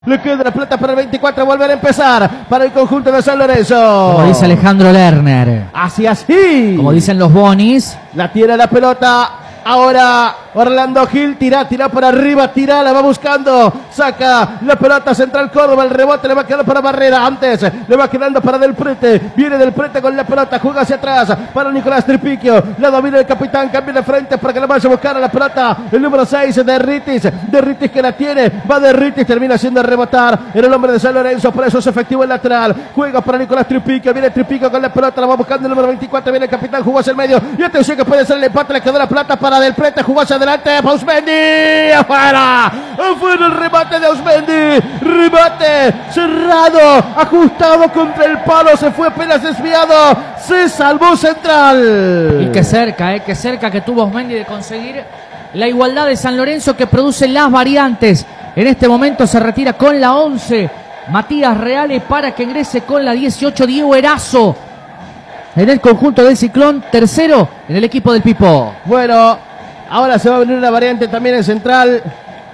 Le queda la pelota para el 24, volver a empezar para el conjunto de San Lorenzo. Como dice Alejandro Lerner. Así. Como dicen los bonis. La tira la pelota. Ahora Orlando Gil tira para arriba, la va buscando, saca la pelota Central Córdoba, el rebote le va a quedar para Barrera, antes le va quedando para Del Prete, viene Del Prete con la pelota, juega hacia atrás para Nicolás Tripiquio, la domina el capitán, cambia de frente para que la vaya a buscar a la pelota, el número 6 de Ritis que la tiene, va de Ritis, termina haciendo rebotar, era el hombre de San Lorenzo, por eso es efectivo el lateral, juega para Nicolás Tripiquio, viene Tripiquio con la pelota, la va buscando el número 24, viene el capitán, jugó hacia el medio, y atención que puede ser el empate, le quedó la pelota para Del Prete, jugó hacia adelante, Ausmendi, afuera el remate de Ausmendi, remate cerrado, ajustado contra el palo, se fue apenas desviado, se salvó Central. Y qué cerca que tuvo Ausmendi de conseguir la igualdad de San Lorenzo, que produce las variantes. En este momento se retira con la 11 Matías Reales para que ingrese con la 18 Diego Erazo en el conjunto del Ciclón, tercero en el equipo del Pipo. Bueno, ahora se va a venir una variante también en Central.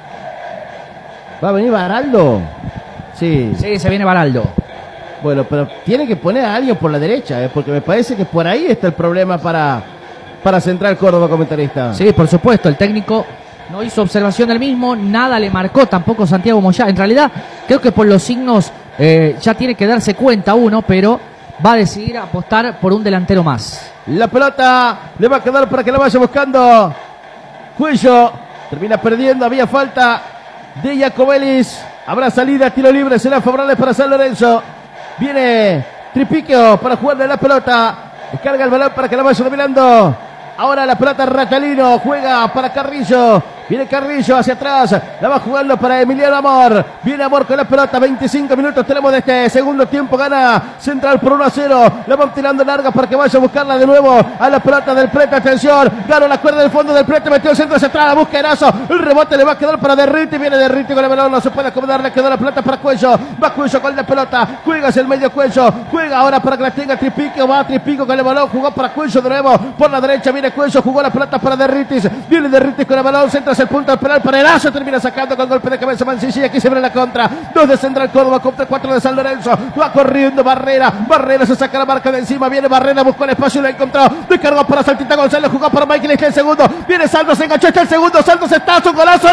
¿Va a venir Baraldo? Sí. Sí, se viene Baraldo. Bueno, pero tiene que poner a alguien por la derecha, porque me parece que por ahí está el problema para Central Córdoba, comentarista. Sí, por supuesto, el técnico no hizo observación del mismo, nada le marcó tampoco Santiago Moyá. En realidad, creo que por los signos ya tiene que darse cuenta uno, pero va a decidir apostar por un delantero más. La pelota le va a quedar para que la vaya buscando Cuello, termina perdiendo, había falta de Jacobelis, habrá salida, tiro libre, será favorable para San Lorenzo. Viene Tripiquio para jugarle la pelota, descarga el balón para que la vaya dominando. Ahora la pelota Ratalino, juega para Carrillo, viene Carrillo hacia atrás, la va jugando para Emiliano Amor, viene Amor con la pelota, 25 minutos tenemos de este segundo tiempo, gana Central por 1-0, la van tirando larga para que vaya a buscarla de nuevo a la pelota del Prete, atención, ganó la cuerda del fondo del Prete, metió el centro hacia atrás, la busca Erazo, el rebote le va a quedar para Derriti, viene Derriti con el balón, no se puede acomodar, le quedó la pelota para Cuello, va Cuello con la pelota, juega hacia el medio Cuello, juega ahora para que la tenga Tripiquio, va Tripiquio con el balón, jugó para Cuello de nuevo, por la derecha viene Cuello, jugó la pelota para Derritis, viene Derritis con el balón, centra hacia el punto al penal para Erazo, termina sacando con golpe de cabeza Mancilla y aquí se viene la contra, 2 de Central Córdoba contra 4 de San Lorenzo, va corriendo Barrera se saca la marca de encima, viene Barrera, buscó el espacio y lo encontró, descargó para Saltita González, jugó para Michael, está el segundo, viene Santos, se enganchó, está el segundo, Santos está, su golazo el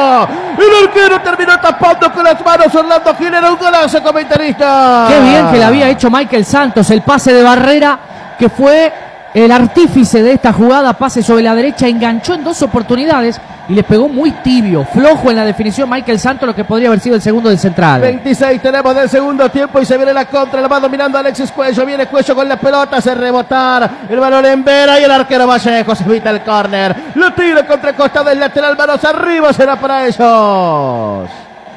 arquero terminó tapando con las manos, Orlando Gil, era un golazo, comentarista. Qué bien que le había hecho Michael Santos, el pase de Barrera, que fue el artífice de esta jugada, pase sobre la derecha, enganchó en 2 oportunidades y le pegó muy tibio, flojo en la definición Michael Santos, lo que podría haber sido el segundo del Central. 26 tenemos del segundo tiempo y se viene la contra, la va dominando Alexis Cuello, viene Cuello con la pelota, hace rebotar el balón en Vera y el arquero Vallejo se evita el córner, lo tira contra el costado del lateral, manos arriba, será para ellos.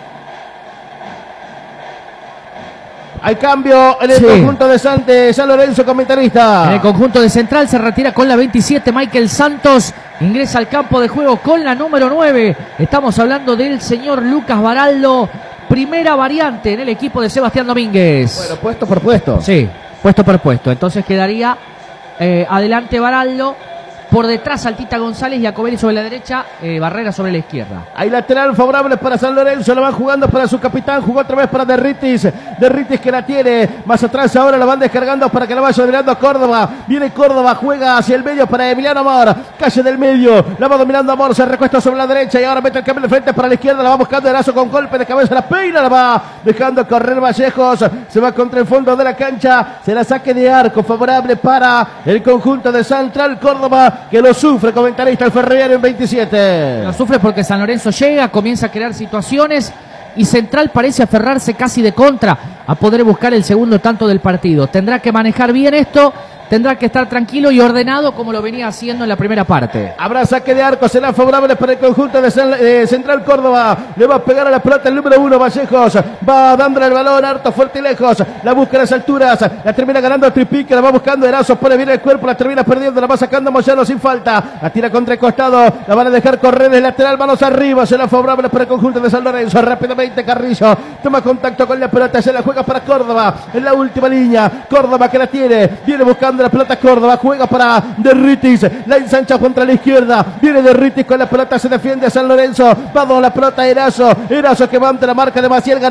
Hay cambio en el conjunto de San Lorenzo, comentarista. En el conjunto de Central se retira con la 27 Michael Santos, ingresa al campo de juego con la número 9. Estamos hablando del señor Lucas Baraldo, primera variante en el equipo de Sebastián Domínguez. Bueno, puesto por puesto. Sí, puesto por puesto. Entonces quedaría adelante Baraldo, por detrás Saltita González y Jacobelli sobre la derecha, Barrera sobre la izquierda. Hay lateral favorable para San Lorenzo, la van jugando para su capitán, jugó otra vez para Derritis que la tiene, más atrás ahora la van descargando para que la vaya dominando Córdoba, viene Córdoba, juega hacia el medio para Emiliano Amor, calle del medio, la va dominando Amor, se recuesta sobre la derecha y ahora mete el cambio de frente para la izquierda, la va buscando Erazo con golpe de cabeza, la peina, la va dejando correr Vallejos, se va contra el fondo de la cancha, será saque de arco favorable para el conjunto de Central Córdoba, que lo sufre, comentarista el Ferroviario en 27. Lo sufre porque San Lorenzo llega, comienza a crear situaciones y Central parece aferrarse casi de contra a poder buscar el segundo tanto del partido. Tendrá que manejar bien esto, tendrá que estar tranquilo y ordenado como lo venía haciendo en la primera parte. Habrá saque de arco, será favorable para el conjunto de Central Córdoba. Le va a pegar a la pelota el número 1, Vallejos. Va dándole el balón, harto, fuerte y lejos. La busca a las alturas, la termina ganando Tripique, la va buscando Erazo, pone bien el cuerpo, la termina perdiendo, la va sacando Moyano sin falta. La tira contra el costado, la van a dejar correr el lateral, manos arriba, será favorable para el conjunto de San Lorenzo. Rápidamente Carrillo toma contacto con la pelota, se la juega para Córdoba. En la última línea, Córdoba que la tiene, viene buscando la pelota Córdoba. Juega para Derritis. La ensancha contra la izquierda. Viene Derritis con la pelota. Se defiende a San Lorenzo. Va con la pelota Erazo. Erazo que va ante la marca de Maciel.